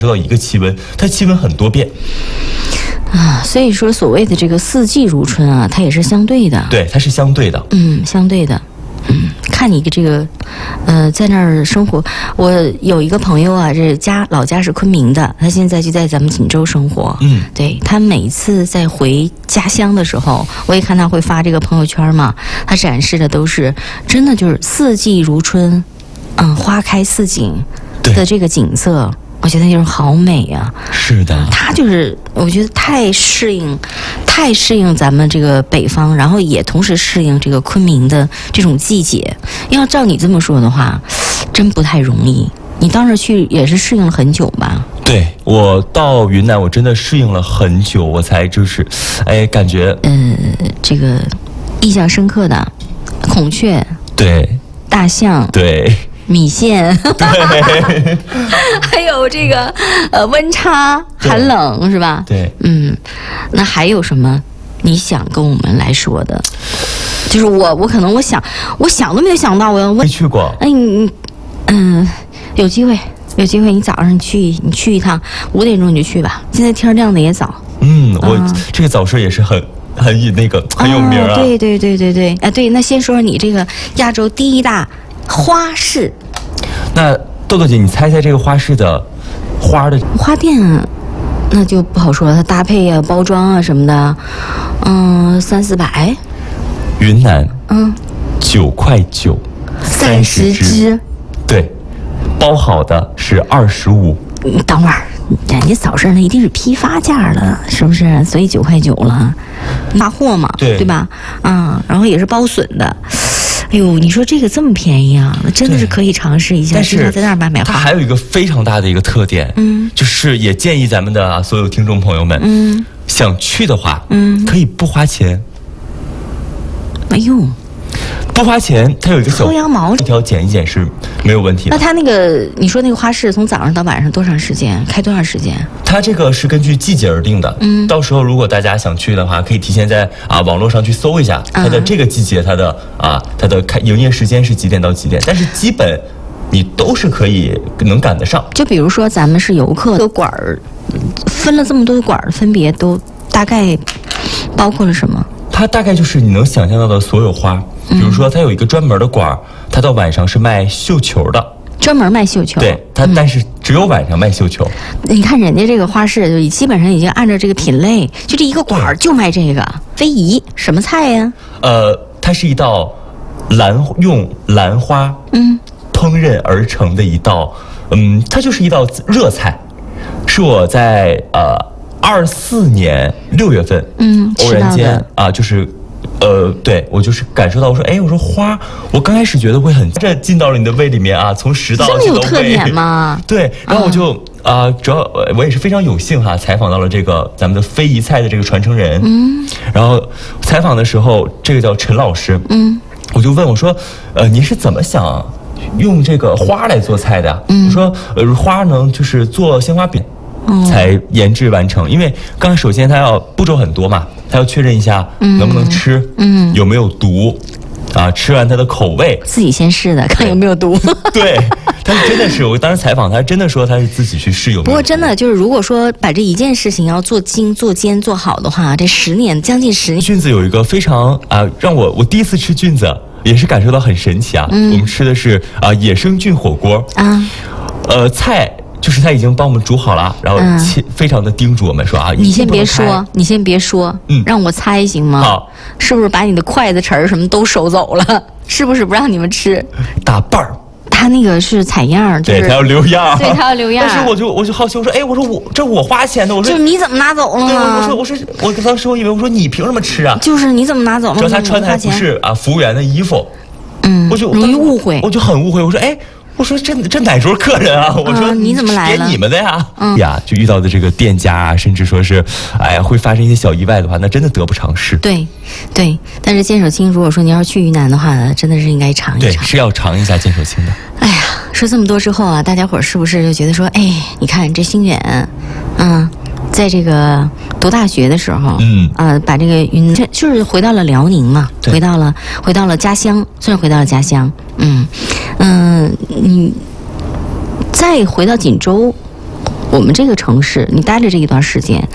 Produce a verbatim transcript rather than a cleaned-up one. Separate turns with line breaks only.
知道一个气温，它气温很多变
啊，所以说所谓的这个四季如春啊，它也是相对的。
对，它是相对的。
嗯，相对的。嗯，看你这个，呃，在那儿生活。我有一个朋友啊，这家老家是昆明的，他现在就在咱们锦州生活。
嗯，
对，他每次在回家乡的时候，我也看他会发这个朋友圈嘛，他展示的都是真的就是四季如春，嗯，花开似锦的这个景色。我觉得就是好美啊！
是的，
他就是我觉得太适应，太适应咱们这个北方，然后也同时适应这个昆明的这种季节。要照你这么说的话，真不太容易。你当时去也是适应了很久吧？
对，我到云南，我真的适应了很久，我才就是，哎，感觉
呃，这个印象深刻的孔雀，
对，
大象，
对。
米线，
对，
还有这个呃温差寒冷是吧？
对，
嗯，那还有什么你想跟我们来说的？就是我我可能我想我想都没有想到我要问。
没去过。
哎，你嗯，有机会有机会，你早上你去你去一趟，五点钟你就去吧。现在天亮的也早。
嗯，我、
啊、
这个早市也是很很那个很有名啊。
哦、对对对对对，哎、啊、对，那先说说你这个亚洲第一大花市。
那豆豆姐，你猜猜这个花市的花的
花店，那就不好说了，它搭配啊、包装啊什么的，嗯，三四百。
云南，
嗯，
九块九，
三十只，
对，包好的是二十五。
你等会儿，人家早市那一定是批发价了，是不是？所以九块九了，发货嘛，
对
对吧？嗯，然后也是包笋的。哎呦，你说这个这么便宜啊，真的是可以尝试一下。
但是
在那儿买买花，
它还有一个非常大的一个特点，
嗯，
就是也建议咱们的、啊、所有听众朋友们，
嗯，
想去的话，
嗯，
可以不花钱。
哎呦，
不花钱，它有一个小
薅羊毛，
一条剪一剪是没有问题的。
那它那个你说那个花市从早上到晚上多长时间？开多长时间？
它这个是根据季节而定的。嗯，到时候如果大家想去的话，可以提前在啊网络上去搜一下它的这个季节它的啊它的开营业时间是几点到几点，但是基本你都是可以能赶得上。
就比如说咱们是游客，这个馆儿分了这么多的馆儿，分别都大概包括了什么？
它大概就是你能想象到的所有花，比如说它有一个专门的馆儿，它到晚上是卖绣球的。
专门卖绣球，
对它、嗯，但是只有晚上卖绣球。
你看人家这个花市，就基本上已经按照这个品类，就这一个馆儿就卖这个非遗，什么菜呀？
呃，它是一道兰用兰花嗯烹饪而成的一道，嗯，它就是一道热菜，是我在呃二四年六月份嗯偶然间啊、呃、就是。呃，对我就是感受到，我说，哎，我说花，我刚开始觉得会很，这进到了你的胃里面啊，从食道
这么有特点吗？
对，然后我就啊、呃，主要我也是非常有幸哈，采访到了这个咱们的非遗菜的这个传承人，嗯，然后采访的时候，这个叫陈老师，嗯，我就问我说，呃，您是怎么想用这个花来做菜的呀？嗯，我说，呃，花呢就是做鲜花饼。才研制完成，因为刚首先它要步骤很多嘛，它要确认一下能不能吃，嗯，有没有毒，啊，吃完它的口味，
自己先试的，看有没有毒。
对，他真的是，我当时采访他，真的说他是自己去试有没有毒。
不过真的就是，如果说把这一件事情要做精、做尖、做好的话，这十年将近十年。
菌子有一个非常啊，让我我第一次吃菌子也是感受到很神奇啊。嗯、我们吃的是啊野生菌火锅啊，呃菜。就是他已经帮我们煮好了，然后切、嗯、非常的叮嘱我们说啊，
你先别说，你先别说，嗯，让我猜行吗？好，是不是把你的筷子、匙儿什么都收走了？是不是不让你们吃？
打瓣儿。
他那个是采样，就是
对他要留样，
对他要留样。
但是我就我就好奇，我说哎，我说我这我花钱的，我说
就是你怎么拿走了呢？
我说我说我当时我以为我说你凭什么吃啊？
就是你怎么拿走了？
主要他穿的还不是啊服务员的衣服，
嗯，
我就
容易误会，
我就很误会，我说哎。我说这这哪桌客人啊？我说、
嗯、你怎么来了？
给你们的呀、嗯！呀，就遇到的这个店家啊，甚至说是，哎呀，会发生一些小意外的话，那真的得不偿失。
对，对。但是剑手青，如果说你要是去云南的话呢，真的是应该尝一尝。
对，是要尝一下剑手青的。
哎呀，说这么多之后啊，大家伙是不是就觉得说，哎，你看这星远，嗯。在这个读大学的时候，嗯，呃，把这个云就是回到了辽宁嘛，回到了回到了家乡，算是回到了家乡，嗯嗯，你再回到锦州， 我们这个城市，你待着这一段时间，